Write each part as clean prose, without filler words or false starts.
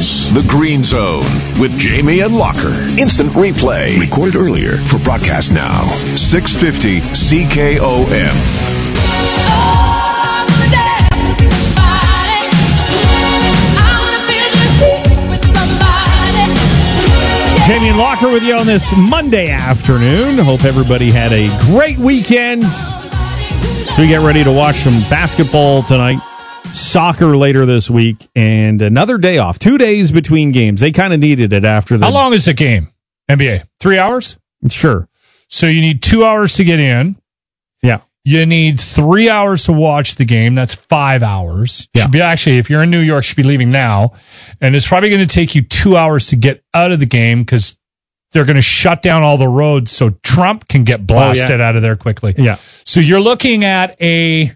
is The Green Zone with Jamie and Locker. Instant replay. Recorded earlier for broadcast now. 650 CKOM. Jamie and Locker with you on this Monday afternoon. Hope everybody had a great weekend. So we get ready to watch some basketball tonight, soccer later this week, and another day off. 2 days between games. They kind of needed it after the... How long is the game, NBA? 3 hours? Sure. So you need 2 hours to get in. Yeah. You need 3 hours to watch the game. That's 5 hours. Yeah. Should be actually, if you're in New York, should be leaving now. And it's probably going to take you 2 hours to get out of the game because they're going to shut down all the roads so Trump can get blasted out of there quickly. Yeah. So you're looking at a...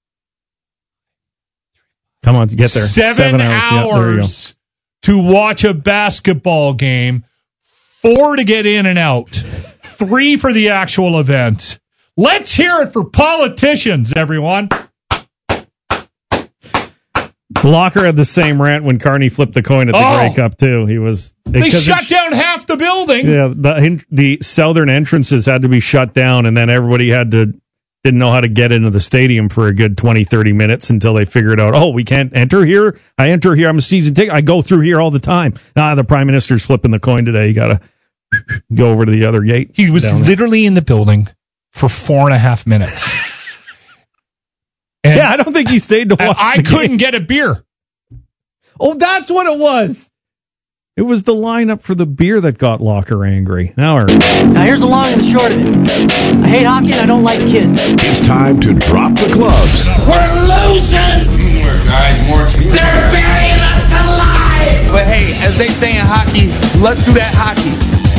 Come on, get there. 7 hours to watch a basketball game, 4 to get in and out, 3 for the actual event. Let's hear it for politicians, everyone. Locker had the same rant when Carney flipped the coin at the Grey Cup, too. They shut down half the building. Yeah, the southern entrances had to be shut down, and then everybody didn't know how to get into the stadium for a good 20, 30 minutes until they figured out, we can't enter here. I enter here. I'm a season ticket. I go through here all the time. The Prime Minister's flipping the coin today. You got to go over to the other gate. He was literally in the building for 4.5 minutes. And I don't think he stayed to watch. I couldn't get a beer. Oh, that's what it was. It was the lineup for the beer that got Locker angry. Now here's the long and the short of it. I hate hockey and I don't like kids. It's time to drop the gloves. We're losing! Teamwork, guys, more teamwork. They're burying us alive! But hey, as they say in hockey, let's do that hockey.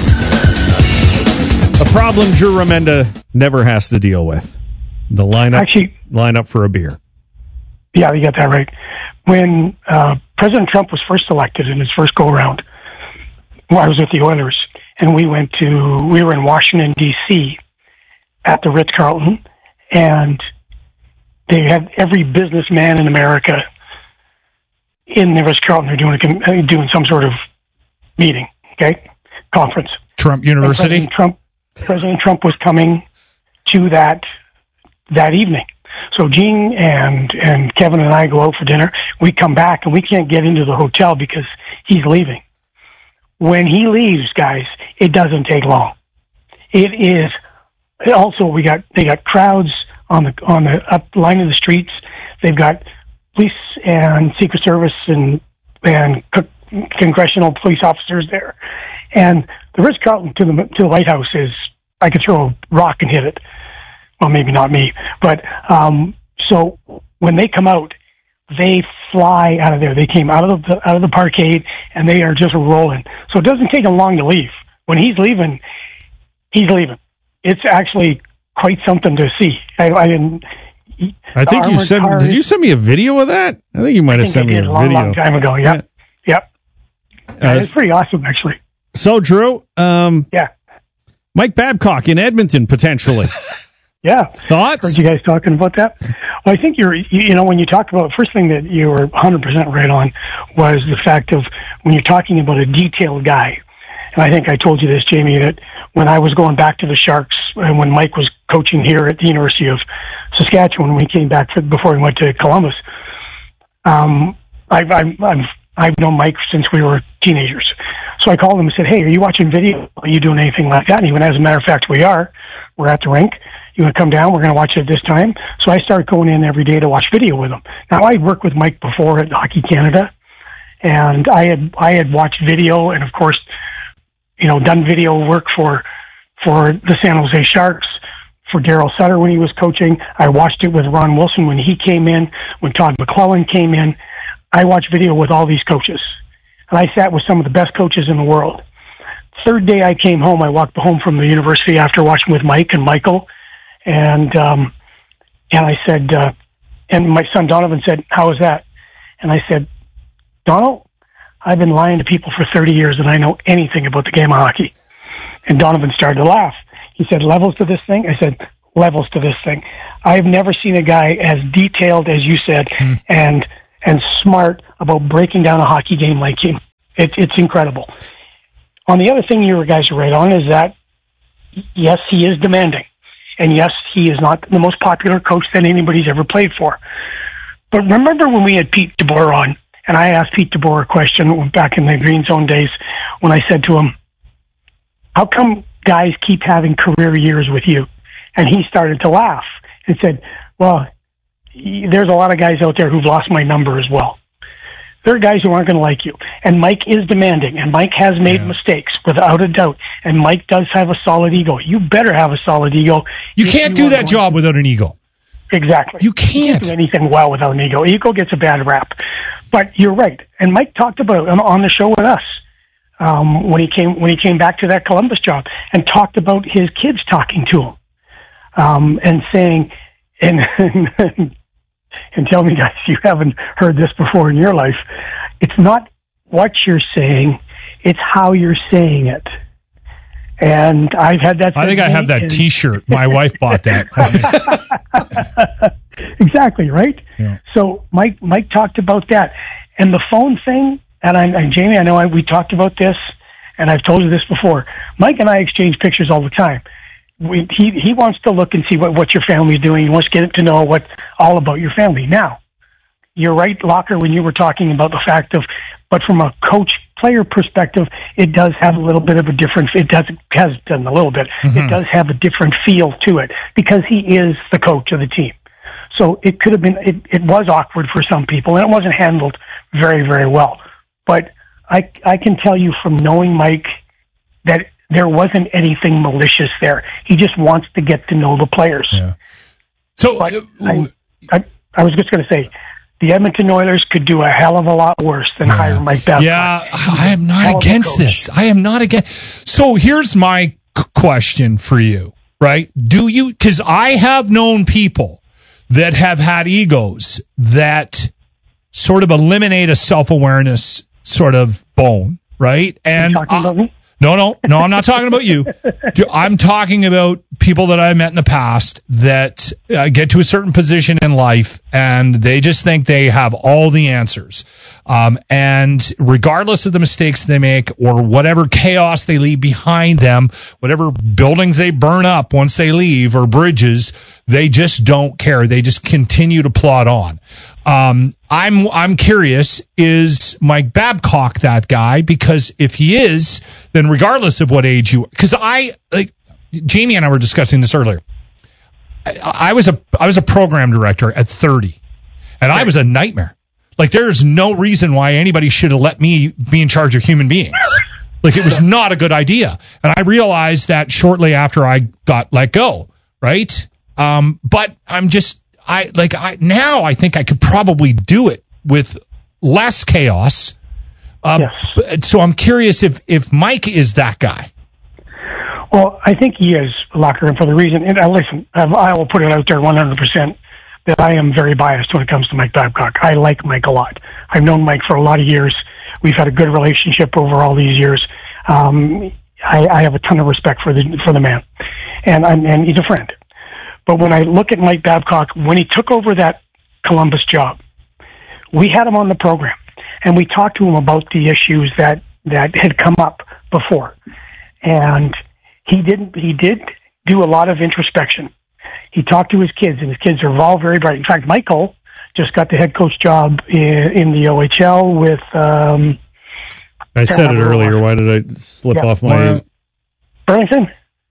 A problem Drew Remenda never has to deal with. The lineup for a beer. Yeah, you got that right. When President Trump was first elected in his first go-around, I was with the Oilers, and we were in Washington, D.C. at the Ritz-Carlton, and they had every businessman in America in the Ritz-Carlton. They're doing some sort of meeting, conference. Trump University? President Trump was coming to that evening. So Gene and Kevin and I go out for dinner. We come back and we can't get into the hotel because he's leaving. When he leaves, guys, it doesn't take long. It is also they got crowds on the up line of the streets. They've got police and Secret Service and congressional police officers there. And the Ritz-Carlton to the White House is, I could throw a rock and hit it. Well, maybe not me, but so when they come out, they fly out of there. They came out of the parkade, and they are just rolling. So it doesn't take them long to leave. When he's leaving, he's leaving. It's actually quite something to see. I think you sent. Did you send me a video of that? I think you might have sent me a video long time ago. Yep. It's pretty awesome, actually. So, Drew, Mike Babcock in Edmonton potentially. Yeah. Thoughts? Heard you guys talking about that. Well, I think when you talked about, the first thing that you were 100% right on was the fact of when you're talking about a detailed guy. And I think I told you this, Jamie, that when I was going back to the Sharks and when Mike was coaching here at the University of Saskatchewan, when he came back before he went to Columbus, I've known Mike since we were teenagers. So I called him and said, hey, are you watching video? Are you doing anything like that? And he went, as a matter of fact, we are. We're at the rink. You want to come down? We're going to watch it at this time. So I started going in every day to watch video with him. Now, I worked with Mike before at Hockey Canada, and I had watched video and, of course, done video work for the San Jose Sharks, for Darryl Sutter when he was coaching. I watched it with Ron Wilson when he came in, when Todd McClellan came in. I watched video with all these coaches, and I sat with some of the best coaches in the world. Third day I came home, I walked home from the university after watching with Mike and Michael, and I said, and my son Donovan said, how was that? And I said, Donald, I've been lying to people for 30 years and I know anything about the game of hockey. And Donovan started to laugh. He said, levels to this thing? I said, levels to this thing. I've never seen a guy as detailed as you said and smart about breaking down a hockey game like him. It's incredible. On the other thing you guys are right on is that, yes, he is demanding. And yes, he is not the most popular coach that anybody's ever played for. But remember when we had Pete DeBoer on, and I asked Pete DeBoer a question back in the Green Zone days when I said to him, how come guys keep having career years with you? And he started to laugh and said, well, there's a lot of guys out there who've lost my number as well. There are guys who aren't going to like you. And Mike is demanding, and Mike has made mistakes, without a doubt. And Mike does have a solid ego. You better have a solid ego. You can't do that job without an ego. Exactly. You can't do anything well without an ego. Ego gets a bad rap. But you're right. And Mike talked about it on the show with us when he came back to that Columbus job, and talked about his kids talking to him and saying, and tell me, guys, you haven't heard this before in your life. It's not what you're saying, it's how you're saying it. And I've had that. I think I have that T-shirt. My wife bought that. Exactly, right? Yeah. So Mike talked about that. And the phone thing, and Jamie, I know we talked about this, and I've told you this before. Mike and I exchange pictures all the time. He wants to look and see what your family's doing. He wants to get to know all about your family. Now, you're right, Locker, when you were talking about the fact of, but from a coach-player perspective, it does have a little bit of a different, it has done a little bit, it does have a different feel to it, because he is the coach of the team. So it could have been, it was awkward for some people, and it wasn't handled very, very well. But I can tell you from knowing Mike that there wasn't anything malicious there. He just wants to get to know the players. Yeah. So I was just going to say, the Edmonton Oilers could do a hell of a lot worse than hire Mike Babcock. Yeah, I am not against this. I am not against. So here's my question for you, right? Do you, because I have known people that have had egos that sort of eliminate a self-awareness sort of bone, right? And are you talking about me? No, I'm not talking about you. I'm talking about people that I've met in the past that get to a certain position in life and they just think they have all the answers. And regardless of the mistakes they make or whatever chaos they leave behind them, whatever buildings they burn up once they leave or bridges, they just don't care. They just continue to plod on. I'm curious, is Mike Babcock that guy? Because if he is, then regardless of what age you, because Jamie and I were discussing this earlier. I was a program director at 30, and I was a nightmare. Like, there's no reason why anybody should have let me be in charge of human beings. Like, it was not a good idea. And I realized that shortly after I got let go, right? But I'm just, now I think I could probably do it with less chaos. Yes. So I'm curious if Mike is that guy. Well, I think he is, Locker, and for the reason, and listen, I will put it out there 100% that I am very biased when it comes to Mike Babcock. I like Mike a lot. I've known Mike for a lot of years. We've had a good relationship over all these years. I have a ton of respect for the man, and he's a friend. But when I look at Mike Babcock, when he took over that Columbus job, we had him on the program, and we talked to him about the issues that had come up before. And he did do a lot of introspection. He talked to his kids, and his kids are all very bright. In fact, Michael just got the head coach job in the OHL with... I said it earlier. Why did I slip off my... Burlington?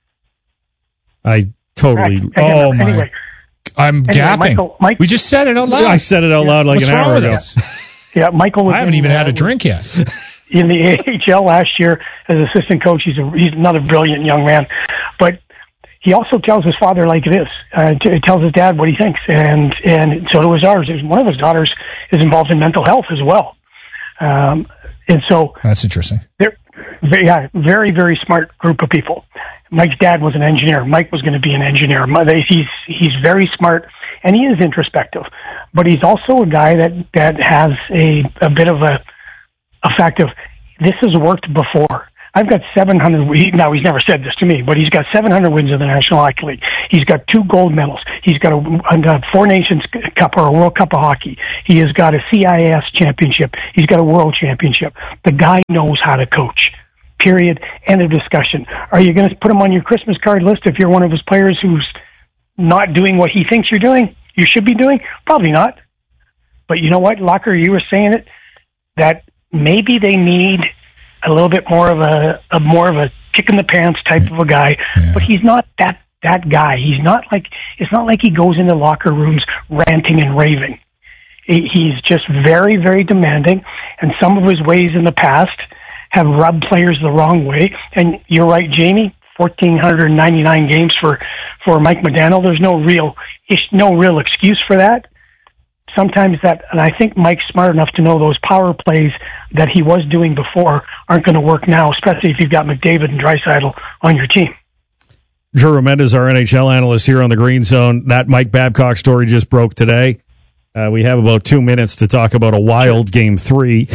I totally... Oh, my... Anyway, I'm gapping. Mike, we just said it out loud. I said it out loud like What's an hour wrong with ago. us? Yeah, Michael was... I haven't even had a drink yet. In the AHL last year as assistant coach. He's another brilliant young man. But he also tells his father like it is. Tells his dad what he thinks. And so do his daughters. One of his daughters is involved in mental health as well. And so... That's interesting. They're very, very smart group of people. Mike's dad was an engineer. Mike was going to be an engineer. He's very smart, and he is introspective. But he's also a guy that has a bit of a fact of, this has worked before. I've got 700. Now, he's never said this to me, but he's got 700 wins in the National Hockey League. He's got 2 gold medals. He's got a Four Nations Cup or a World Cup of Hockey. He has got a CIS championship. He's got a World Championship. The guy knows how to coach. Period. End of discussion. Are you going to put him on your Christmas card list if you're one of his players who's not doing what he thinks you should be doing? Probably not. But you know what, Locker, you were saying it, that maybe they need a little bit more of a kick in the pants type of a guy, but he's not that guy. He's not like, it's not like he goes into locker rooms ranting and raving. He's just very, very demanding, and some of his ways in the past have rubbed players the wrong way. And you're right, Jamie, 1,499 games for Mike Modano. There's no real excuse for that. Sometimes that, and I think Mike's smart enough to know those power plays that he was doing before aren't going to work now, especially if you've got McDavid and Draisaitl on your team. Drew Remendez, our NHL analyst here on the Green Zone. That Mike Babcock story just broke today. We have about 2 minutes to talk about a wild Game 3.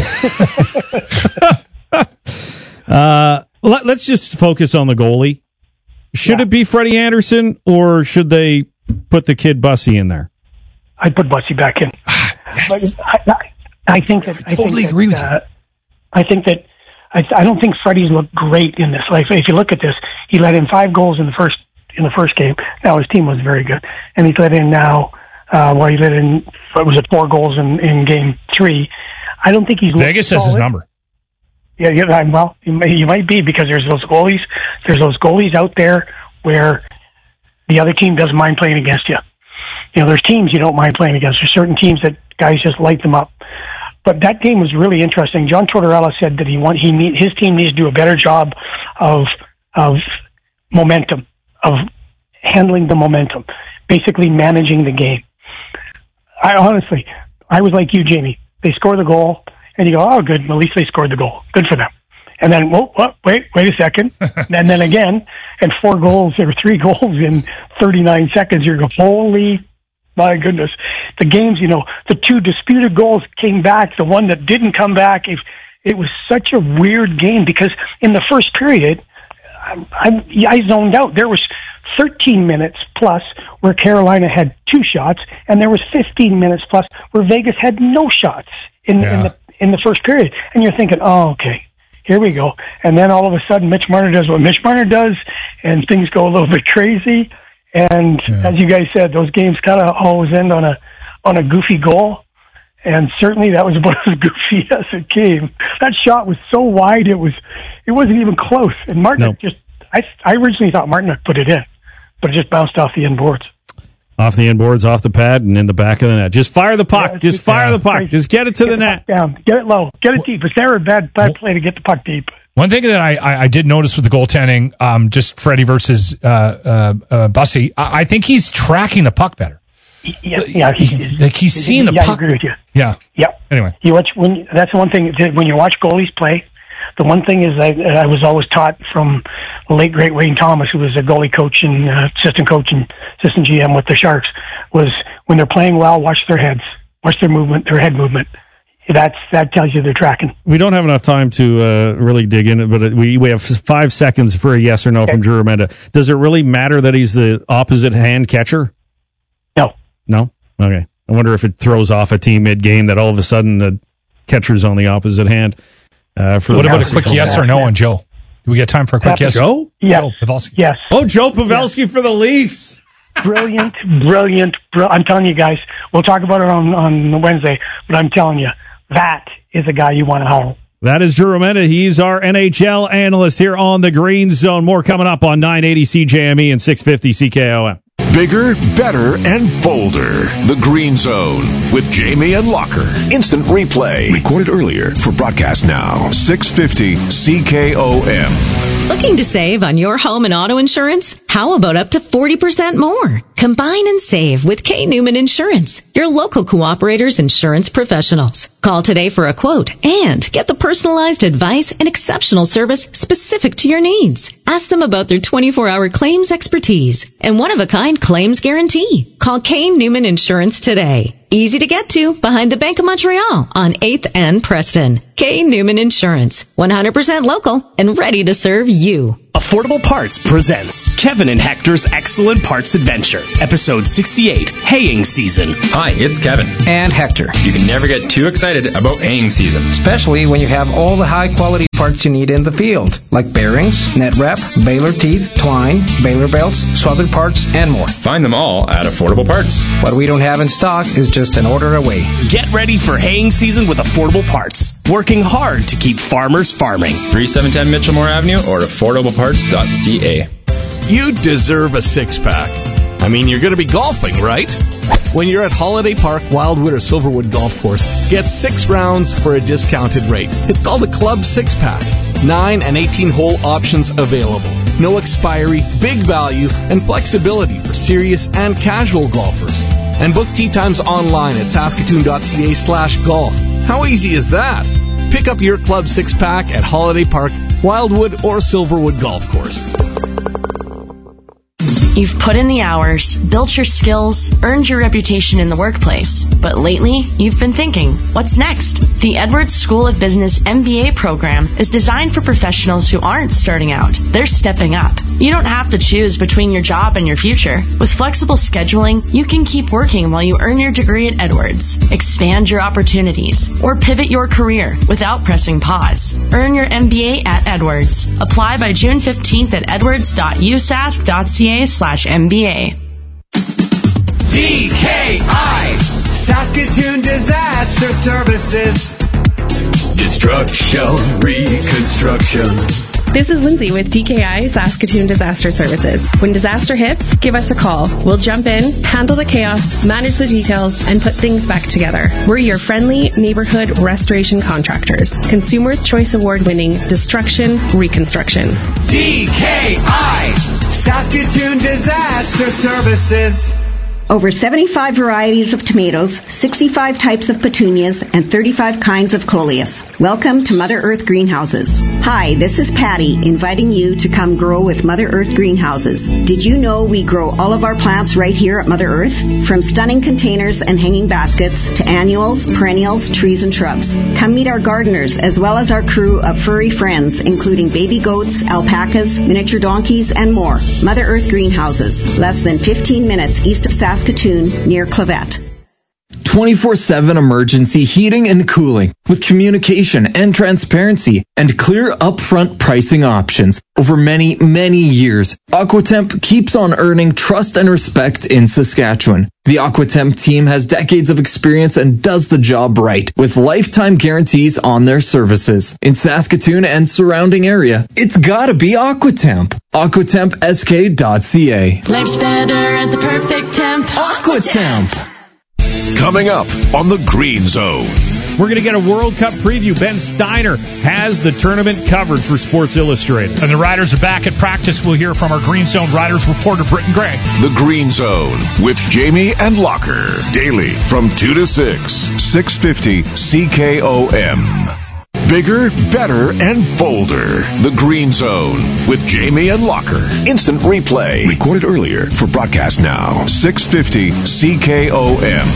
Let's just focus on the goalie. Should it be Freddie Anderson, or should they put the kid Bussy in there? I'd put Bussy back in. Yes. But I think that I totally agree with you. I don't think Freddie's looked great in this. Like, if you look at this, he let in 5 goals in the first game. Now his team was very good, and he let in now. He let in 4 goals in Game 3. I don't think he's Vegas has his number. Yeah. Well, you might be, because there's those goalies out there where the other team doesn't mind playing against you. You know, there's teams you don't mind playing against. There's certain teams that guys just light them up. But that game was really interesting. John Tortorella said that his team needs to do a better job of momentum, of handling the momentum, basically managing the game. I was like you, Jamie. They score the goal, and you go, oh, good. At least they scored the goal. Good for them. And then, wait a second. And then again, and 4 goals or 3 goals in 39 seconds. You're going, holy, my goodness. The games, the 2 disputed goals came back. The one that didn't come back, it was such a weird game, because in the first period, I zoned out. There was 13 minutes plus where Carolina had 2 shots, and there was 15 minutes plus where Vegas had no shots in the first period. And you're thinking, oh, okay, here we go. And then all of a sudden, Mitch Marner does what Mitch Marner does, and things go a little bit crazy. And as you guys said, those games kind of always end on a goofy goal. And certainly that was about as goofy as it came. That shot was so wide, it wasn't even close. And Martin I originally thought Martin put it in, but it just bounced off the end boards. Off the end boards, off the pad, and in the back of the net. Just fire the puck. Yeah, just fire the puck. Just get it to the net. Down. Get it low. Get it deep. It's never a bad play to get the puck deep. One thing that I did notice with the goaltending, just Freddie versus Bussy, I think he's tracking the puck better. Yeah, he's seeing the puck. I agree with you. Yeah. Anyway, that's one thing. When you watch goalies play, the one thing is I was always taught from the late great Wayne Thomas, who was a goalie coach and assistant coach and assistant GM with the Sharks, was when they're playing well, watch their heads, watch their movement, their head movement. That tells you they're tracking. We don't have enough time to really dig in it, but we have 5 seconds for a yes or no from Drew Remenda. Does it really matter that he's the opposite hand catcher? No? Okay. I wonder if it throws off a team mid-game that all of a sudden the catcher's on the opposite hand. What about a quick yes or no on Joe? Do we get time for a quick yes? Joe? Yes. Joe Pavelski. Yes. Oh, Joe Pavelski for the Leafs. Brilliant. I'm telling you guys, we'll talk about it on Wednesday, but I'm telling you, that is a guy you want to hold. That is Drew Remenda. He's our NHL analyst here on the Green Zone. More coming up on 980 CJME and 650 CKOM. Bigger, better, and bolder. The Green Zone with Jamie and Locker. Instant replay. Recorded earlier for broadcast now. 650 CKOM. Looking to save on your home and auto insurance? How about up to 40% more? Combine and save with K. Newman Insurance, your local Cooperator's insurance professionals. Call today for a quote and get the personalized advice and exceptional service specific to your needs. Ask them about their 24-hour claims expertise and one-of-a-kind claims guarantee. Call K. Newman Insurance today. Easy to get to behind the Bank of Montreal on 8th and Preston. K. Newman Insurance. 100% local and ready to serve you. Affordable Parts presents Kevin and Hector's Excellent Parts Adventure, Episode 68, Haying Season. Hi, it's Kevin. And Hector. You can never get too excited about haying season. Especially when you have all the high-quality parts you need in the field, like bearings, net wrap, baler teeth, twine, baler belts, swathered parts, and more. Find them all at Affordable Parts. What we don't have in stock is just an order away. Get ready for haying season with Affordable Parts. Working hard to keep farmers farming. 3710 Mitchellmore Avenue or affordableparts.ca. You deserve a six-pack. I mean, you're going to be golfing, right? When you're at Holiday Park, Wildwood, or Silverwood Golf Course, get 6 rounds for a discounted rate. It's called a Club 6-Pack. 9 and 18-hole options available. No expiry, big value, and flexibility for serious and casual golfers. And book tee times online at saskatoon.ca/golf. How easy is that? Pick up your Club 6-Pack at Holiday Park, Wildwood, or Silverwood Golf Course. You've put in the hours, built your skills, earned your reputation in the workplace. But lately, you've been thinking, what's next? The Edwards School of Business MBA program is designed for professionals who aren't starting out. They're stepping up. You don't have to choose between your job and your future. With flexible scheduling, you can keep working while you earn your degree at Edwards, expand your opportunities, or pivot your career without pressing pause. Earn your MBA at Edwards. Apply by June 15th at edwards.usask.ca/MBA. DKI, Saskatoon Disaster Services. Destruction, reconstruction. This is Lindsay with DKI Saskatoon Disaster Services. When disaster hits, give us a call. We'll jump in, handle the chaos, manage the details, and put things back together. We're your friendly neighborhood restoration contractors. Consumers' Choice Award-winning Destruction Reconstruction. DKI, Saskatoon Disaster Services. Over 75 varieties of tomatoes, 65 types of petunias, and 35 kinds of coleus. Welcome to Mother Earth Greenhouses. Hi, this is Patty, inviting you to come grow with Mother Earth Greenhouses. Did you know we grow all of our plants right here at Mother Earth? From stunning containers and hanging baskets to annuals, perennials, trees, and shrubs. Come meet our gardeners as well as our crew of furry friends, including baby goats, alpacas, miniature donkeys, and more. Mother Earth Greenhouses, less than 15 minutes east of Saskatoon, near Clavette. 24/7 emergency heating and cooling with communication and transparency and clear upfront pricing options. Over many, many years, Aquatemp keeps on earning trust and respect in Saskatchewan. The Aquatemp team has decades of experience and does the job right with lifetime guarantees on their services. In Saskatoon and surrounding area, it's gotta be Aquatemp. AquatempSK.ca. Life's better at the perfect temp. Aquatemp. Coming up on the Green Zone. We're going to get a World Cup preview. Ben Steiner has the tournament covered for Sports Illustrated. And the Riders are back at practice. We'll hear from our Green Zone Riders reporter, Britton Gray. The Green Zone with Jamie and Locker. Daily from 2 to 6. 650 CKOM. Bigger, better, and bolder. The Green Zone with Jamie and Locker. Instant replay. Recorded earlier for broadcast now. 650 CKOM.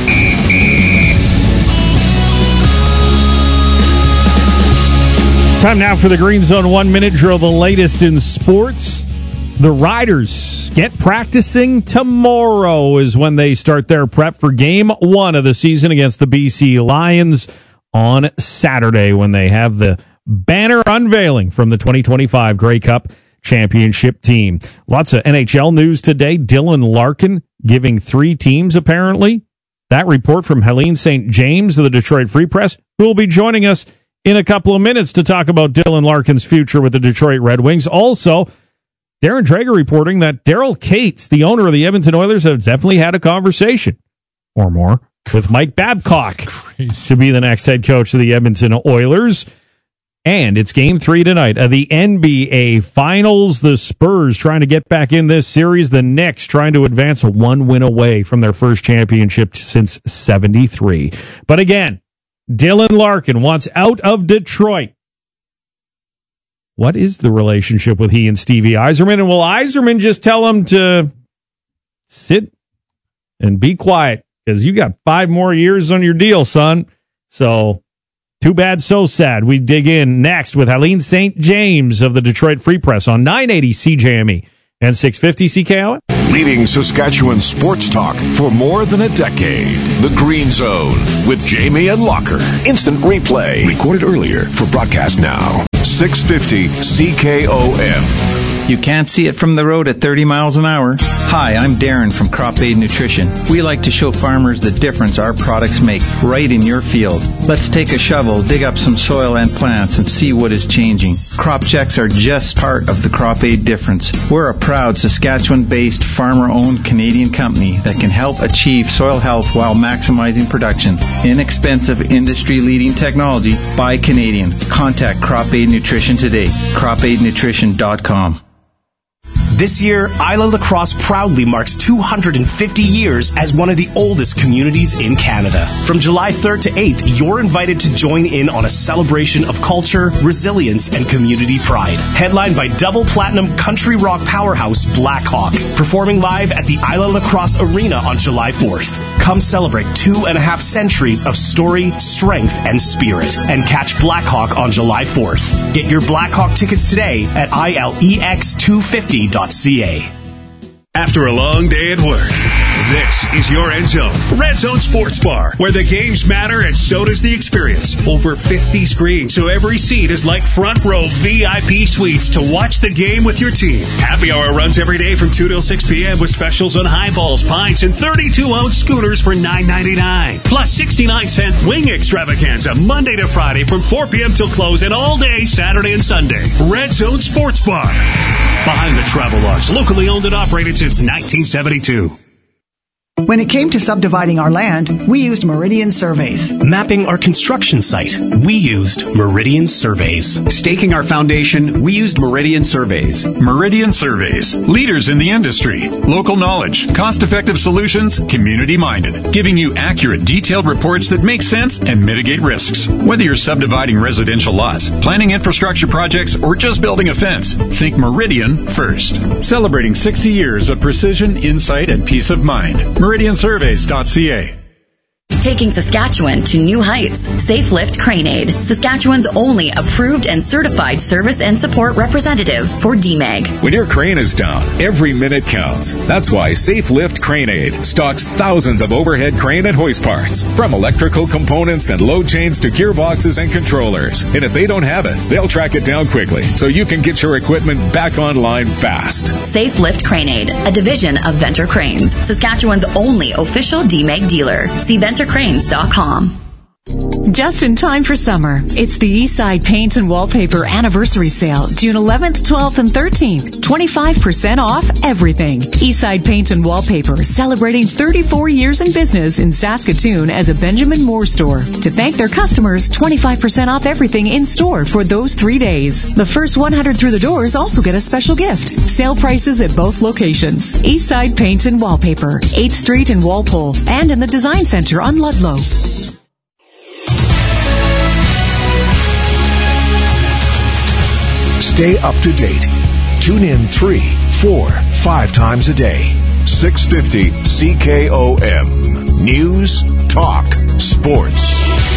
Time now for the Green Zone 1-minute drill, the latest in sports. The Riders get practicing tomorrow is when they start their prep for Game 1 of the season against the BC Lions on Saturday when they have the banner unveiling from the 2025 Grey Cup championship team. Lots of NHL news today. Dylan Larkin giving 3 teams, apparently. That report from Helene St. James of the Detroit Free Press, who will be joining us in a couple of minutes to talk about Dylan Larkin's future with the Detroit Red Wings. Also, Darren Drager reporting that Daryl Cates, the owner of the Edmonton Oilers, have definitely had a conversation or more with Mike Babcock to be the next head coach of the Edmonton Oilers. And it's Game 3 tonight of the NBA Finals. The Spurs trying to get back in this series. The Knicks trying to advance 1 win away from their first championship since '73. But again, Dylan Larkin wants out of Detroit. What is the relationship with he and Stevie Yzerman? And will Yzerman just tell him to sit and be quiet? because you got 5 more years on your deal, son. So too bad, so sad. We dig in next with Helene St. James of the Detroit Free Press on 980 CJME and 650 CKOM. Leading Saskatchewan sports talk for more than a decade. The Green Zone with Jamie and Locker. Instant replay. Recorded earlier for broadcast now. 650 CKOM. You can't see it from the road at 30 miles an hour. Hi, I'm Darren from Crop Aid Nutrition. We like to show farmers the difference our products make right in your field. Let's take a shovel, dig up some soil and plants, and see what is changing. Crop checks are just part of the Crop Aid difference. We're a proud Saskatchewan-based, farmer-owned Canadian company that can help achieve soil health while maximizing production. Inexpensive, industry-leading technology by Canadian. Contact Crop Aid Nutrition today. CropAidNutrition.com. This year, Isla Lacrosse proudly marks 250 years as one of the oldest communities in Canada. From July 3rd to 8th, you're invited to join in on a celebration of culture, resilience, and community pride. Headlined by double platinum country rock powerhouse Black Hawk, performing live at the Isla Lacrosse Arena on July 4th. Come celebrate 2.5 centuries of story, strength, and spirit. And catch Black Hawk on July 4th. Get your Black Hawk tickets today at ILEX250.ca. After a long day at work, this is your End Zone, Red Zone Sports Bar, where the games matter and so does the experience. Over 50 screens, so every seat is like front row VIP suites to watch the game with your team. Happy hour runs every day from 2 till 6 p.m. with specials on highballs, pints, and 32-ounce schooners for $9.99. Plus 69-cent wing extravaganza Monday to Friday from 4 p.m. till close and all day Saturday and Sunday. Red Zone Sports Bar. Behind the Travel Lodge, locally owned and operated since 1972. When it came to subdividing our land, we used Meridian Surveys. Mapping our construction site, we used Meridian Surveys. Staking our foundation, we used Meridian Surveys. Meridian Surveys, leaders in the industry. Local knowledge, cost-effective solutions, community-minded, giving you accurate, detailed reports that make sense and mitigate risks. Whether you're subdividing residential lots, planning infrastructure projects, or just building a fence, think Meridian first. Celebrating 60 years of precision, insight, and peace of mind. MeridianSurveys.ca. Taking Saskatchewan to new heights. Safe Lift Crane Aid, Saskatchewan's only approved and certified service and support representative for DMAG. When your crane is down, every minute counts. That's why Safe Lift Crane Aid stocks thousands of overhead crane and hoist parts, from electrical components and load chains to gearboxes and controllers. And if they don't have it, they'll track it down quickly so you can get your equipment back online fast. Safe Lift Crane Aid, a division of Venter Cranes, Saskatchewan's only official DMAG dealer. See VenterCranes.com. Just in time for summer, it's the Eastside Paint and Wallpaper Anniversary Sale, June 11th, 12th, and 13th. 25% off everything. Eastside Paint and Wallpaper, celebrating 34 years in business in Saskatoon as a Benjamin Moore store. To thank their customers, 25% off everything in store for those 3 days. The first 100 through the doors also get a special gift. Sale prices at both locations. Eastside Paint and Wallpaper, 8th Street in Walpole, and in the Design Center on Ludlow. Stay up to date. Tune in 3, 4, 5 times a day. 650 CKOM. News, talk, sports.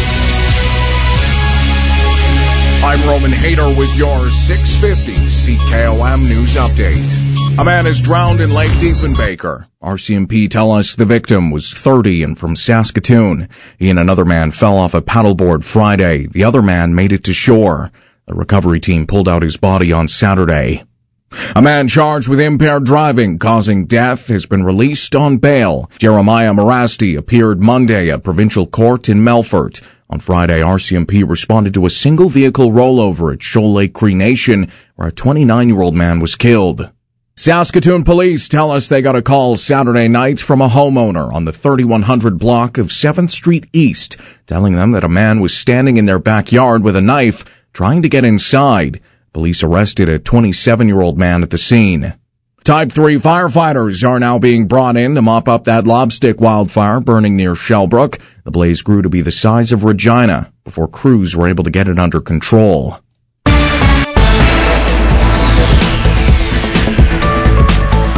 I'm Roman Hader with your 650 CKOM News Update. A man is drowned in Lake Diefenbaker. RCMP tell us the victim was 30 and from Saskatoon. He and another man fell off a paddleboard Friday. The other man made it to shore. The recovery team pulled out his body on Saturday. A man charged with impaired driving causing death has been released on bail. Jeremiah Morasti appeared Monday at provincial court in Melfort. On Friday, RCMP responded to a single vehicle rollover at Shoal Lake Cree Nation where a 29-year-old man was killed. Saskatoon police tell us they got a call Saturday night from a homeowner on the 3100 block of 7th Street East, telling them that a man was standing in their backyard with a knife trying to get inside. Police arrested a 27-year-old man at the scene. Type 3 firefighters are now being brought in to mop up that lobstick wildfire burning near Shellbrook. The blaze grew to be the size of Regina before crews were able to get it under control.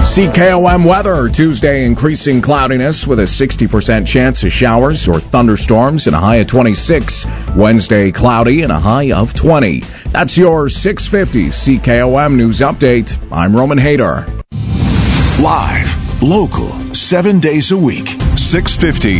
CKOM weather. Tuesday, increasing cloudiness with a 60% chance of showers or thunderstorms and a high of 26. Wednesday, cloudy and a high of 20. That's your 650 CKOM News Update. I'm Roman Hader. Live, local, 7 days a week. 650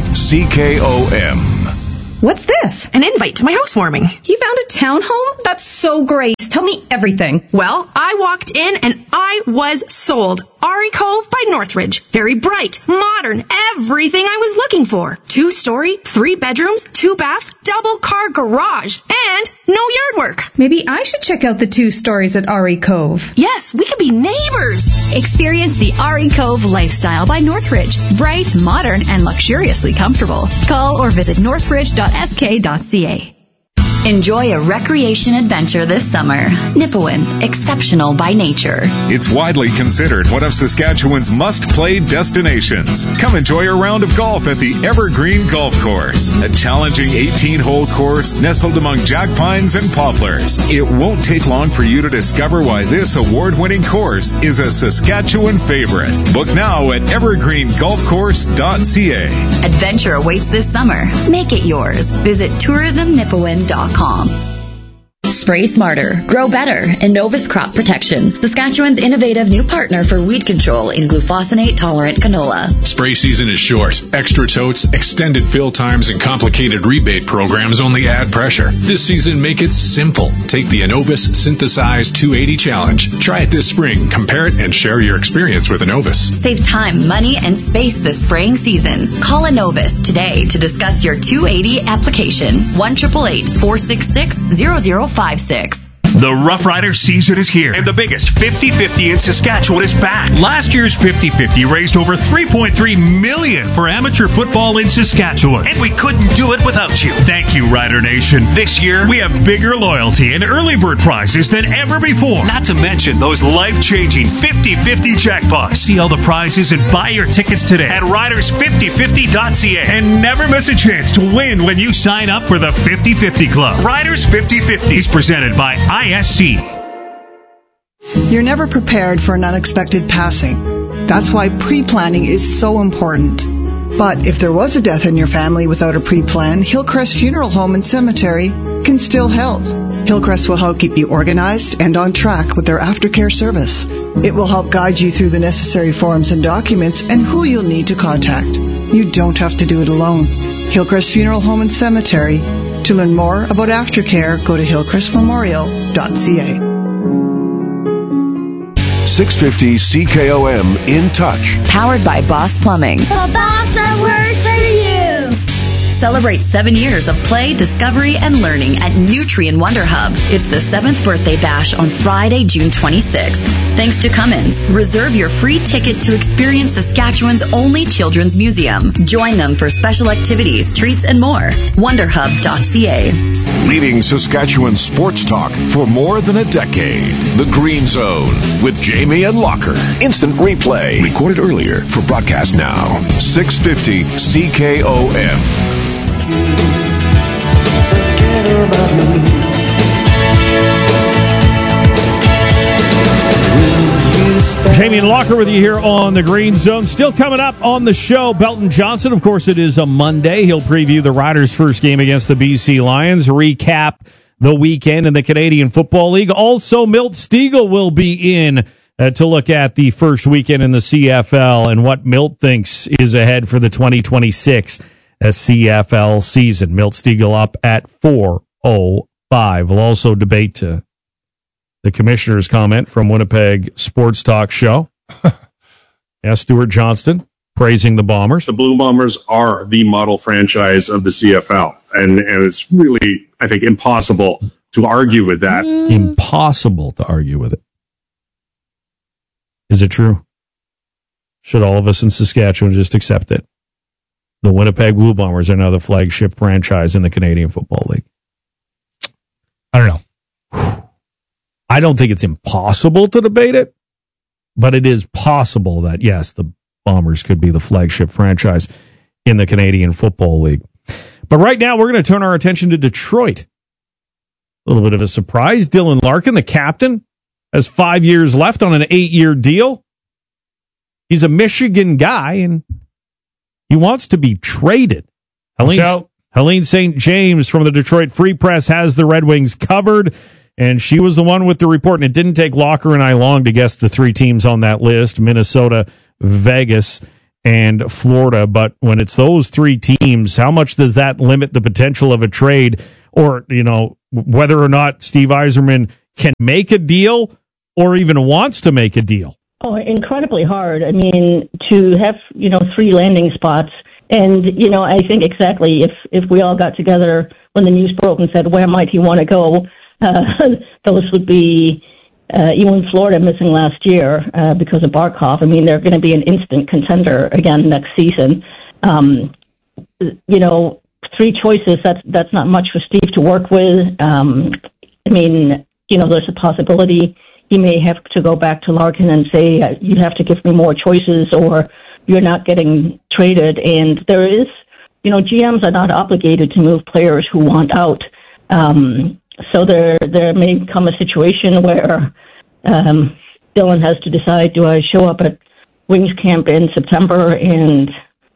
CKOM. What's this? An invite to my housewarming. You found a townhome? That's so great. Tell me everything. Well, I walked in and I was sold. Ari Cove by Northridge. Very bright, modern, everything I was looking for. 2-story, 3 bedrooms, 2 baths, double car garage, and no yard work. Maybe I should check out the 2 stories at Ari Cove. Yes, we could be neighbors. Experience the Ari Cove lifestyle by Northridge. Bright, modern, and luxuriously comfortable. Call or visit northridge.sk.ca. Enjoy a recreation adventure this summer. Nipawin, exceptional by nature. It's widely considered one of Saskatchewan's must-play destinations. Come enjoy a round of golf at the Evergreen Golf Course, a challenging 18-hole course nestled among jack pines and poplars. It won't take long for you to discover why this award-winning course is a Saskatchewan favorite. Book now at evergreengolfcourse.ca. Adventure awaits this summer. Make it yours. Visit tourismnipawin.com. Spray smarter, grow better. Innovus Crop Protection, Saskatchewan's innovative new partner for weed control in glufosinate-tolerant canola. Spray season is short. Extra totes, extended fill times, and complicated rebate programs only add pressure. This season, make it simple. Take the Innovus Synthesize 280 Challenge. Try it this spring, compare it, and share your experience with Innovus. Save time, money, and space this spraying season. Call Innovus today to discuss your 280 application. 1-888-466-0056. The Rough Rider season is here, and the biggest 50-50 in Saskatchewan is back. Last year's 50-50 raised over $3.3 million for amateur football in Saskatchewan, and we couldn't do it without you. Thank you, Rider Nation. This year, we have bigger loyalty and early bird prizes than ever before, not to mention those life-changing 50-50 jackpots. See all the prizes and buy your tickets today at riders5050.ca, and never miss a chance to win when you sign up for the 50-50 Club. Riders 50-50 is presented by ISC. You're never prepared for an unexpected passing. That's why pre-planning is so important. But if there was a death in your family without a pre-plan, Hillcrest Funeral Home and Cemetery can still help. Hillcrest will help keep you organized and on track with their aftercare service. It will help guide you through the necessary forms and documents and who you'll need to contact. You don't have to do it alone. Hillcrest Funeral Home and Cemetery. To learn more about aftercare, go to hillcrestmemorial.ca. 650 CKOM In Touch. Powered by Boss Plumbing. The boss that works for you. Celebrate 7 years of play, discovery, and learning at Nutrien Wonder Hub. It's the 7th birthday bash on Friday, June 26th. Thanks to Cummins, reserve your free ticket to experience Saskatchewan's only children's museum. Join them for special activities, treats, and more. Wonderhub.ca. Leading Saskatchewan sports talk for more than a decade. The Green Zone with Jamie and Locker. Instant replay. Recorded earlier for broadcast now. 650 CKOM. Jamie and Locker with you here on the Green Zone. Still coming up on the show, Belton Johnson. Of course, it is a Monday. He'll preview the Riders' first game against the BC Lions, recap the weekend in the Canadian Football League. Also, Milt Stegall will be in to look at the first weekend in the CFL and what Milt thinks is ahead for the 2026 CFL season. Milt Stegall up at 4:05. We'll also debate the commissioner's comment from Winnipeg Sports Talk Show. Stuart Johnston praising the Bombers. The Blue Bombers are the model franchise of the CFL, and it's really, I think, impossible to argue with that. Impossible to argue with it. Is it true? Should all of us in Saskatchewan just accept it? The Winnipeg Blue Bombers are now the flagship franchise in the Canadian Football League. I don't know. I don't think it's impossible to debate it, but it is possible that, yes, the Bombers could be the flagship franchise in the Canadian Football League. But right now, we're going to turn our attention to Detroit. A little bit of a surprise. Dylan Larkin, the captain, has 5 years left on an 8-year deal. He's a Michigan guy, and he wants to be traded. Helene St. James from the Detroit Free Press has the Red Wings covered, and she was the one with the report. And it didn't take Locker and I long to guess the three teams on that list: Minnesota, Vegas, and Florida. But when it's those three teams, how much does that limit the potential of a trade, or whether or not Steve Yzerman can make a deal or even wants to make a deal? Oh, incredibly hard. I mean, to have, three landing spots. And, I think exactly if we all got together when the news broke and said, where might he want to go, those would be, even Florida missing last year because of Barkov. I mean, they're going to be an instant contender again next season. Three choices, that's not much for Steve to work with. There's a possibility he may have to go back to Larkin and say, you have to give me more choices or you're not getting traded. And there is, GMs are not obligated to move players who want out. So there may come a situation where Dylan has to decide, do I show up at Wings camp in September and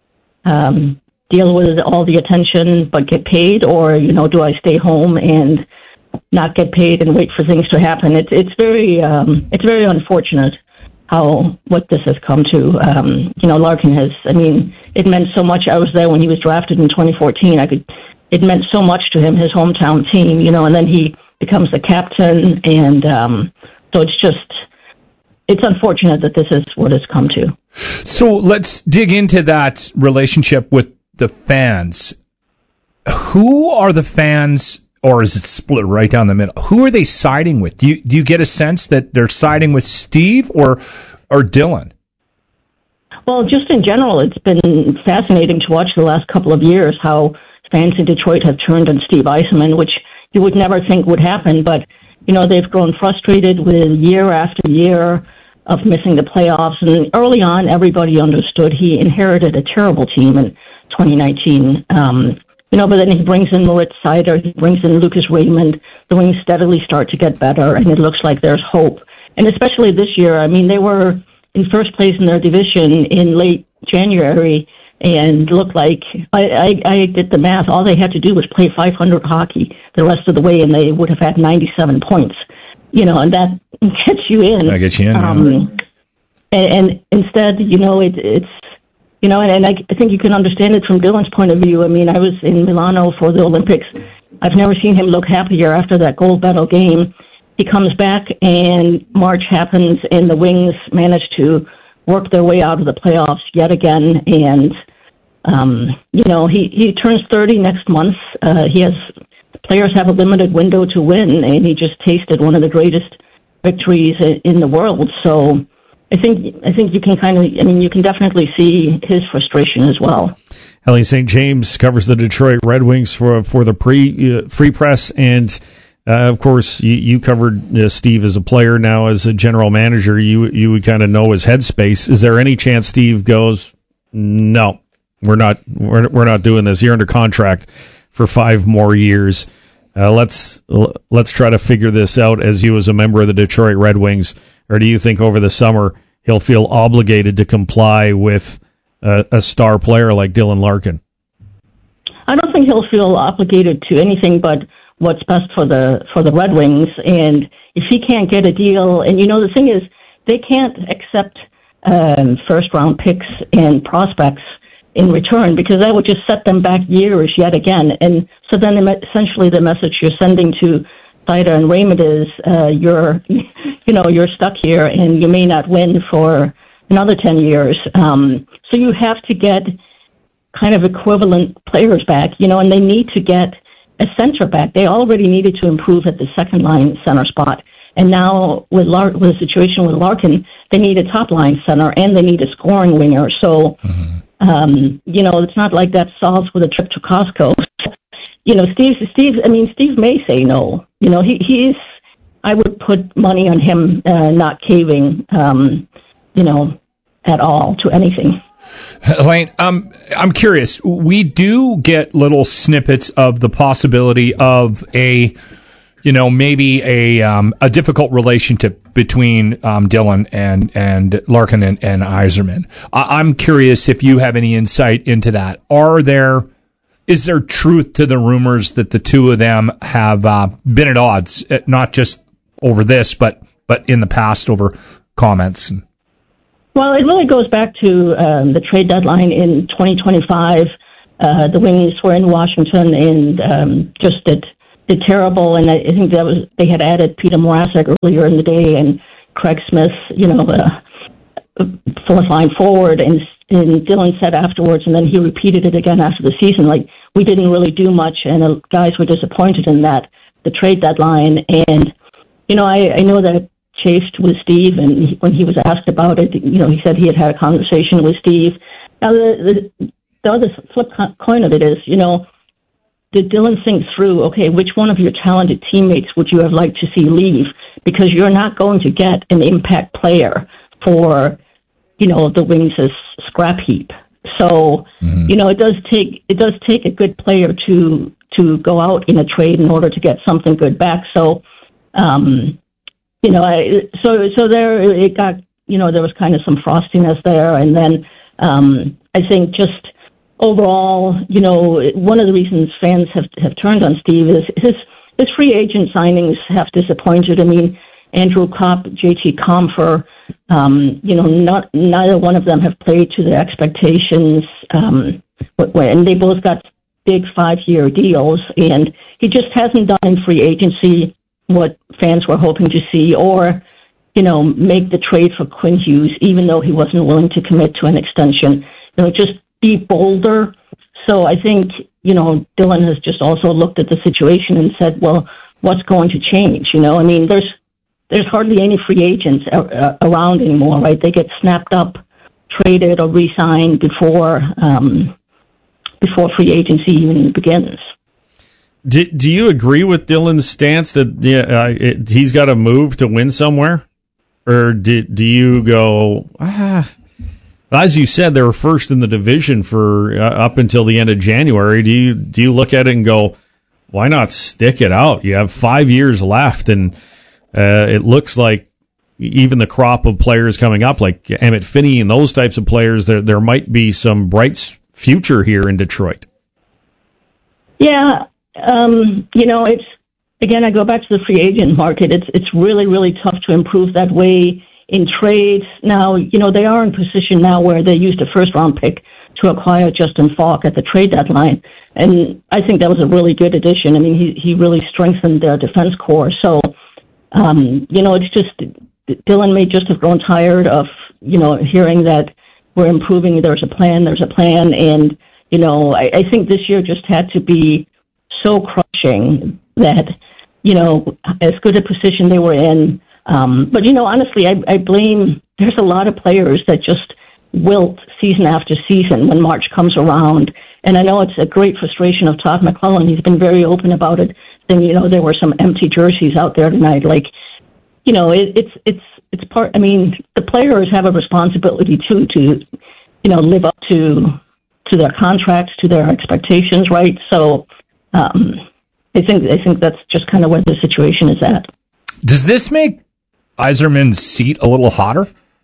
deal with all the attention but get paid, or, do I stay home and not get paid and wait for things to happen? It's very unfortunate what this has come to. Larkin has, it meant so much. I was there when he was drafted in 2014. It meant so much to him, his hometown team, and then he becomes the captain. And so it's unfortunate that this is what it's come to. So let's dig into that relationship with the fans. Who are the fans, or is it split right down the middle? Who are they siding with? Do you get a sense that they're siding with Steve or Dylan? Well, just in general, it's been fascinating to watch the last couple of years how fans in Detroit have turned on Steve Yzerman, which you would never think would happen. But, they've grown frustrated with year after year of missing the playoffs. And early on, everybody understood he inherited a terrible team in 2019. But then he brings in Moritz Seider, he brings in Lucas Raymond. The Wings steadily start to get better, and it looks like there's hope. And especially this year, they were in first place in their division in late January, and looked like, I did the math, all they had to do was play 500 hockey the rest of the way, and they would have had 97 points. And that gets you in. That gets you in. And instead, it's... and I think you can understand it from Dylan's point of view. I was in Milano for the Olympics. I've never seen him look happier after that gold medal game. He comes back, and March happens, and the Wings manage to work their way out of the playoffs yet again. And, he turns 30 next month. Players have a limited window to win, and he just tasted one of the greatest victories in the world. So I think you can you can definitely see his frustration as well. Helene St. James covers the Detroit Red Wings for the Free Press, and of course you covered Steve as a player. Now as a general manager, you would kind of know his headspace. Is there any chance Steve goes, no, we're not doing this. You're under contract for 5 more years. Let's try to figure this out as you as a member of the Detroit Red Wings. Or do you think over the summer he'll feel obligated to comply with a star player like Dylan Larkin? I don't think he'll feel obligated to anything but what's best for the Red Wings. And if he can't get a deal, and the thing is, they can't accept first-round picks and prospects in return, because that would just set them back years yet again. And so then essentially the message you're sending to Seider and Raymond is you're stuck here and you may not win for another 10 years. So you have to get kind of equivalent players back, and they need to get a center back. They already needed to improve at the second line center spot. And now with the situation with Larkin, they need a top line center and they need a scoring winger. So, it's not like that solves with a trip to Costco. Steve may say no. He's, I would put money on him not caving, at all to anything. Helene, I'm curious. We do get little snippets of the possibility of a maybe a difficult relationship between Dylan and Larkin and Yzerman. I'm curious if you have any insight into that. Is there truth to the rumors that the two of them have been at odds, not just over this, but in the past over comments? Well, it really goes back to the trade deadline in 2025. The Wings were in Washington and just did terrible, and I think they had added Peter Mrazek earlier in the day and Craig Smith, fourth line forward, and Dylan said afterwards, and then he repeated it again after the season, like, we didn't really do much, and the guys were disappointed in that, the trade deadline, and, I know that chafed with Steve, and when he was asked about it, he said he had a conversation with Steve. Now, the other flip coin of it is, did Dylan think through, okay, which one of your talented teammates would you have liked to see leave? Because you're not going to get an impact player for, the Wings' scrap heap. So, it does take a good player to go out in a trade in order to get something good back. So, so there it got, there was kind of some frostiness there. And then I think just overall, one of the reasons fans have turned on Steve is his free agent signings have disappointed. I mean, Andrew Kopp, JT Compher, neither one of them have played to their expectations. And they both got big 5-year deals, and he just hasn't done in free agency what fans were hoping to see, or, make the trade for Quinn Hughes, even though he wasn't willing to commit to an extension. Just be bolder. So I think, Dylan has just also looked at the situation and said, well, what's going to change? There's hardly any free agents around anymore, right? They get snapped up, traded, or re-signed before free agency even begins. Do you agree with Dylan's stance that he's got to move to win somewhere? Or do you go, as you said, they were first in the division for up until the end of January. Do you look at it and go, why not stick it out? You have 5 years left, and it looks like even the crop of players coming up, like Emmett Finney and those types of players, there might be some bright future here in Detroit. Yeah, it's, again, I go back to the free agent market. It's really, really tough to improve that way in trades. Now, they are in position now where they used a first-round pick to acquire Justin Falk at the trade deadline, and I think that was a really good addition. I mean, he really strengthened their defense core. So, it's just Dylan may just have grown tired of, hearing that we're improving, there's a plan, and, I think this year just had to be so crushing that, as good a position they were in. But, honestly, I blame, there's a lot of players that just wilt season after season when March comes around. And I know it's a great frustration of Todd McClellan. He's been very open about it. Then, there were some empty jerseys out there tonight. Like, it's part, I mean, the players have a responsibility too to, live up to their contracts, to their expectations, right? So, I think that's just kind of where the situation is at. Does this make Yzerman's seat a little hotter?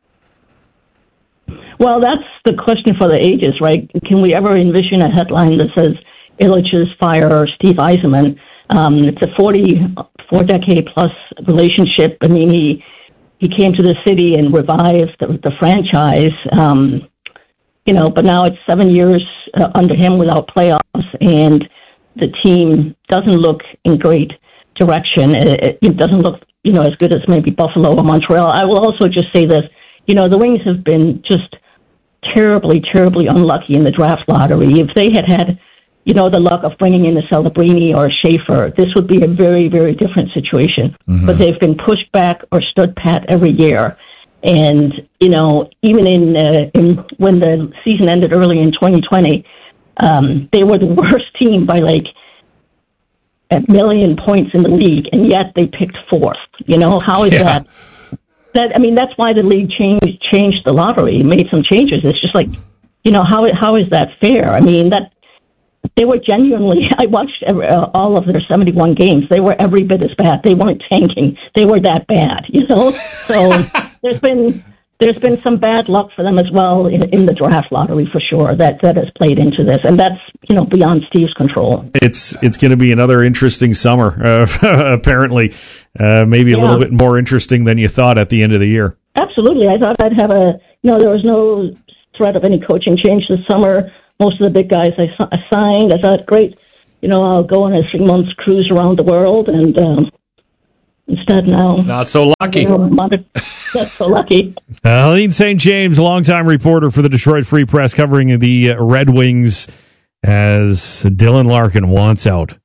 Well, that's the question for the ages, right? Can we ever envision a headline that says Ilitch's fire Steve Yzerman? It's a 44-decade-plus relationship. I mean, he came to the city and revived the franchise, but now it's 7 years under him without playoffs, and the team doesn't look in great direction. It doesn't look, as good as maybe Buffalo or Montreal. I will also just say this, the Wings have been just terribly, terribly unlucky in the draft lottery. If they had, the luck of bringing in a Celebrini or a Schaefer, this would be a very, very different situation. Mm-hmm. But they've been pushed back or stood pat every year. And, even in when the season ended early in 2020, they were the worst team by like 1 million points in the league, and yet they picked fourth. How is that? I mean, that's why the league changed the lottery, made some changes. It's just like, how is that fair? I mean, they were genuinely, I watched all of their 71 games. They were every bit as bad. They weren't tanking. They were that bad, So there's been some bad luck for them as well in the draft lottery for sure. That has played into this, and that's beyond Steve's control. It's going to be another interesting summer, apparently, maybe a little bit more interesting than you thought at the end of the year. Absolutely, I thought I'd have there was no threat of any coaching change this summer. Most of the big guys I signed. I thought, great, I'll go on a 3-month cruise around the world, and instead now... Not so lucky. Not so lucky. Helene St. James, longtime reporter for the Detroit Free Press, covering the Red Wings as Dylan Larkin wants out.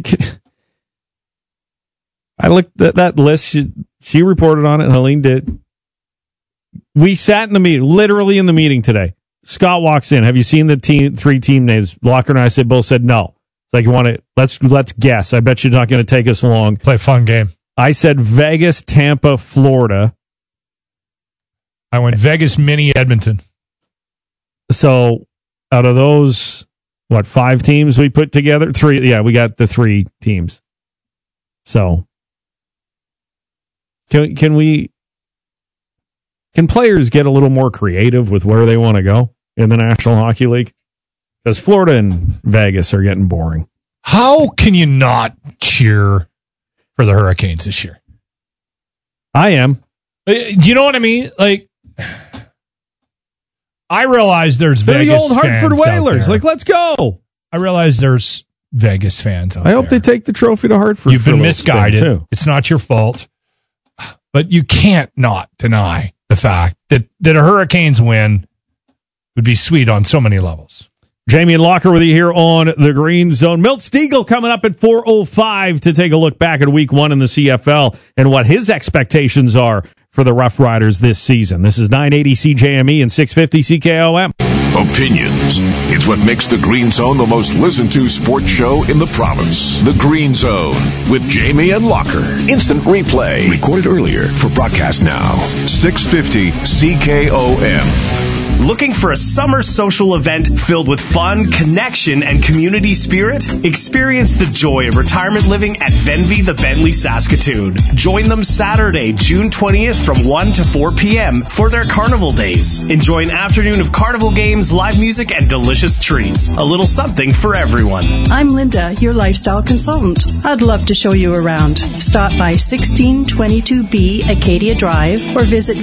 I looked at that list. She reported on it, and Helene did. We sat in the meeting, literally in the meeting today. Scott walks in. Have you seen the three team names? Locker and I both said no. It's like, you want to let's guess. I bet you're not going to take us long. Play a fun game. I said Vegas, Tampa, Florida. I went Vegas, Mini, Edmonton. So out of those, 5 teams we put together? 3. Yeah, we got the 3 teams. So Can players get a little more creative with where they want to go in the National Hockey League? Because Florida and Vegas are getting boring. How can you not cheer for the Hurricanes this year? I am. You know what I mean? Like, I realize there's They're Vegas the old Hartford fans Whalers. Like, let's go. I realize there's Vegas fans out there. I hope they take the trophy to Hartford. You've been misguided. Too. It's not your fault. But you can't not deny the fact that a Hurricanes win would be sweet on so many levels. Jamie and Locker with you here on the Green Zone. Milt Stiegel coming up at 4:05 to take a look back at Week 1 in the CFL and what his expectations are for the Rough Riders this season. This is 980 CJME and 650 CKOM. Opinions. It's what makes the Green Zone the most listened to sports show in the province. The Green Zone with Jamie and Locker. Instant replay. Recorded earlier for broadcast now. 650 CKOM. Looking for a summer social event filled with fun, connection, and community spirit? Experience the joy of retirement living at Venvy the Bentley Saskatoon. Join them Saturday, June 20th from 1 to 4 p.m. for their Carnival Days. Enjoy an afternoon of carnival games, live music, and delicious treats. A little something for everyone. I'm Linda, your lifestyle consultant. I'd love to show you around. Stop by 1622B Acadia Drive or visit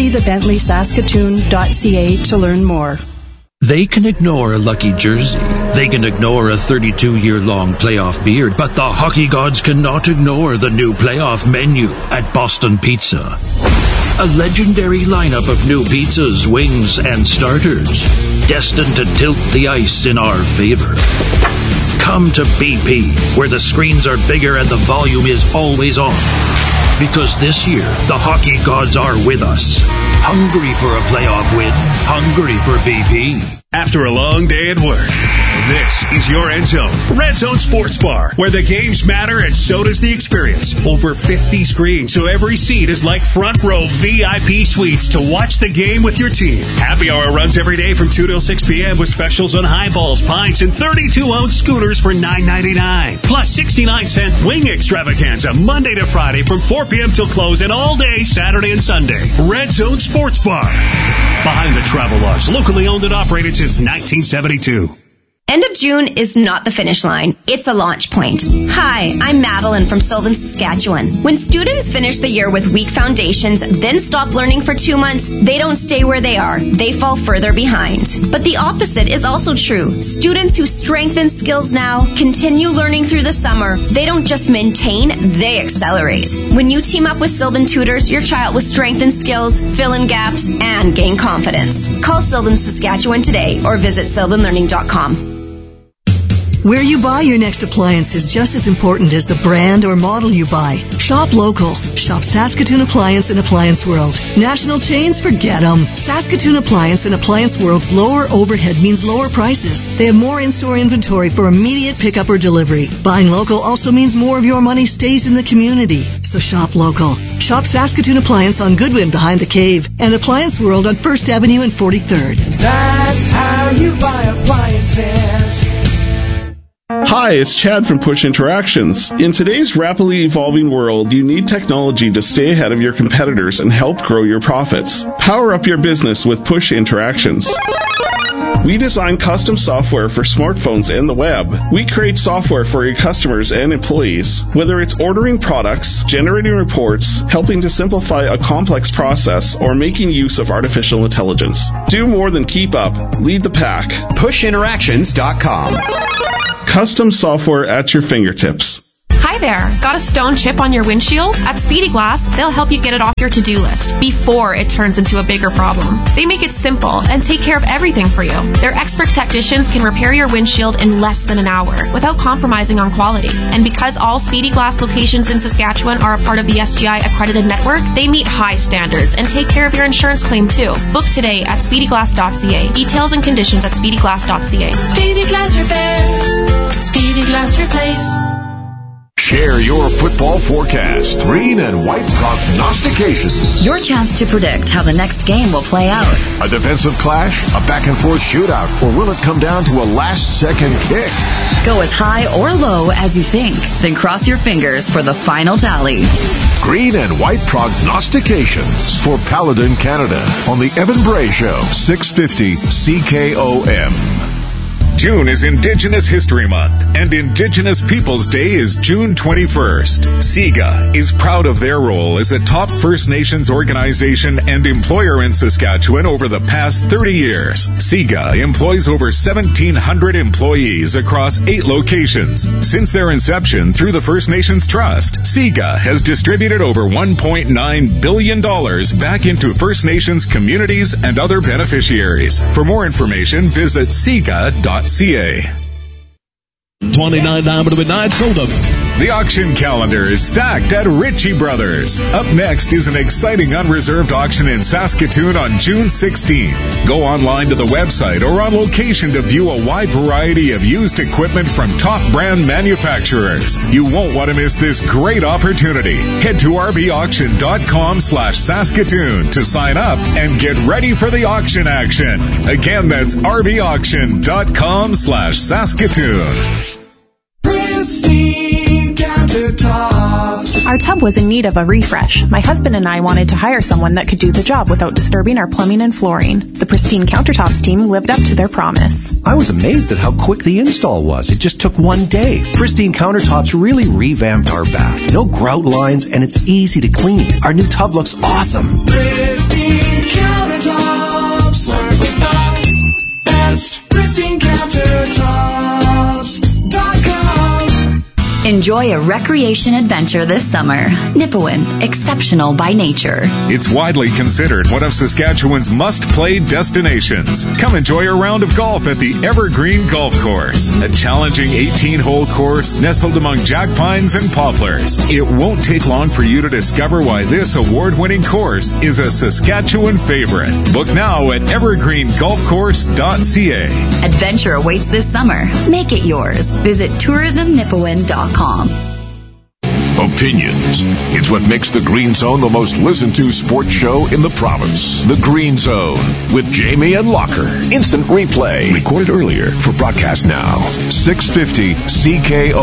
venvythebentleysaskatoon.ca to learn more. They can ignore a lucky jersey. They can ignore a 32-year-long playoff beard. But the hockey gods cannot ignore the new playoff menu at Boston Pizza. A legendary lineup of new pizzas, wings, and starters, destined to tilt the ice in our favor. Come to BP, where the screens are bigger and the volume is always on. Because this year, the hockey gods are with us. Hungry for a playoff win. Hungry for BP. After a long day at work, this is your End Zone, Red Zone Sports Bar, where the games matter and so does the experience. Over 50 screens, so every seat is like front row VIP suites to watch the game with your team. Happy hour runs every day from 2 till 6 p.m. with specials on highballs, pints, and 32-ounce schooners for $9.99. Plus 69-cent wing extravaganza Monday to Friday from 4 p.m. till close and all day Saturday and Sunday. Red Zone Sports Bar. Behind the Travel Lodge, locally owned and operated since 1972. End of June is not the finish line. It's a launch point. Hi, I'm Madeline from Sylvan, Saskatchewan. When students finish the year with weak foundations, then stop learning for 2 months, they don't stay where they are. They fall further behind. But the opposite is also true. Students who strengthen skills now continue learning through the summer. They don't just maintain, they accelerate. When you team up with Sylvan Tutors, your child will strengthen skills, fill in gaps, and gain confidence. Call Sylvan, Saskatchewan today or visit sylvanlearning.com. Where you buy your next appliance is just as important as the brand or model you buy. Shop local. Shop Saskatoon Appliance and Appliance World. National chains, forget them. Saskatoon Appliance and Appliance World's lower overhead means lower prices. They have more in-store inventory for immediate pickup or delivery. Buying local also means more of your money stays in the community. So shop local. Shop Saskatoon Appliance on Goodwin behind the Cave and Appliance World on 1st Avenue and 43rd. That's how you buy appliances. Hi, it's Chad from Push Interactions. In today's rapidly evolving world, you need technology to stay ahead of your competitors and help grow your profits. Power up your business with Push Interactions. We design custom software for smartphones and the web. We create software for your customers and employees. Whether it's ordering products, generating reports, helping to simplify a complex process, or making use of artificial intelligence. Do more than keep up. Lead the pack. PushInteractions.com. Custom software at your fingertips. Hi there. Got a stone chip on your windshield? At Speedy Glass, they'll help you get it off your to-do list before it turns into a bigger problem. They make it simple and take care of everything for you. Their expert technicians can repair your windshield in less than an hour without compromising on quality. And because all Speedy Glass locations in Saskatchewan are a part of the SGI accredited network, they meet high standards and take care of your insurance claim too. Book today at speedyglass.ca. Details and conditions at speedyglass.ca. Speedy Glass Repair. Speedy Glass Replace. Share your football forecast. Green and white prognostications. Your chance to predict how the next game will play out. A defensive clash, a back-and-forth shootout, or will it come down to a last-second kick? Go as high or low as you think, then cross your fingers for the final tally. Green and white prognostications for Paladin Canada on the Evan Bray Show, 650 CKOM. June is Indigenous History Month, and Indigenous Peoples Day is June 21st. SIGA is proud of their role as a top First Nations organization and employer in Saskatchewan over the past 30 years. SIGA employs over 1,700 employees across 8 locations. Since their inception through the First Nations Trust, SIGA has distributed over $1.9 billion back into First Nations communities and other beneficiaries. For more information, visit SIGA.ca. 29 to midnight sold up. The auction calendar is stacked at Ritchie Brothers. Up next is an exciting unreserved auction in Saskatoon on June 16th. Go online to the website or on location to view a wide variety of used equipment from top brand manufacturers. You won't want to miss this great opportunity. Head to rbauction.com/Saskatoon to sign up and get ready for the auction action. Again, that's rbauction.com/Saskatoon. Pristine countertops. Our tub was in need of a refresh. My husband and I wanted to hire someone that could do the job without disturbing our plumbing and flooring. The Pristine Countertops team lived up to their promise. I was amazed at how quick the install was. It just took one day. Pristine Countertops really revamped our bath. No grout lines, and it's easy to clean. Our new tub looks awesome. Pristine Countertops. Work with the best. Pristine Countertops.com. Enjoy a recreation adventure this summer. Nipawin, exceptional by nature. It's widely considered one of Saskatchewan's must-play destinations. Come enjoy a round of golf at the Evergreen Golf Course, a challenging 18-hole course nestled among jack pines and poplars. It won't take long for you to discover why this award-winning course is a Saskatchewan favorite. Book now at evergreengolfcourse.ca. Adventure awaits this summer. Make it yours. Visit tourismnipawin.com. Opinions. It's what makes the Green Zone the most listened to sports show in the province. The Green Zone with Jamie and Locker. Instant replay. Recorded earlier for broadcast now. 650 CKO.